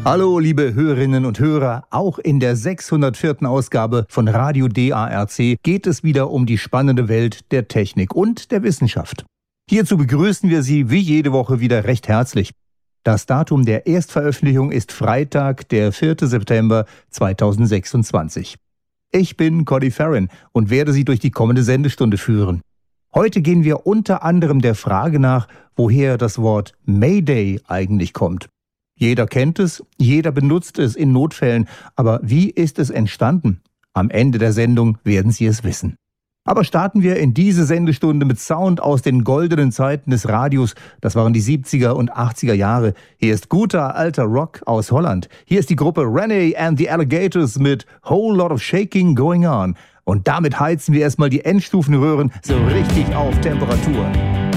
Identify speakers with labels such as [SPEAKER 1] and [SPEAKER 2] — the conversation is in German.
[SPEAKER 1] Hallo, liebe Hörerinnen und Hörer. Auch in der 604. Ausgabe von Radio DARC geht es wieder um die spannende Welt der Technik und der Wissenschaft. Hierzu begrüßen wir Sie wie jede Woche wieder recht herzlich. Das Datum der Erstveröffentlichung ist Freitag, der 4. September 2026. Ich bin Cody Farron und werde Sie durch die kommende Sendestunde führen. Heute gehen wir unter anderem der Frage nach, woher das Wort Mayday eigentlich kommt. Jeder kennt es, jeder benutzt es in Notfällen, aber wie ist es entstanden? Am Ende der Sendung werden Sie es wissen. Aber starten wir in diese Sendestunde mit Sound aus den goldenen Zeiten des Radios. Das waren die 70er und 80er Jahre. Hier ist guter alter Rock aus Holland. Hier ist die Gruppe Renee and the Alligators mit Whole Lot of Shaking Going On. Und damit heizen wir erstmal die Endstufenröhren so richtig auf Temperatur.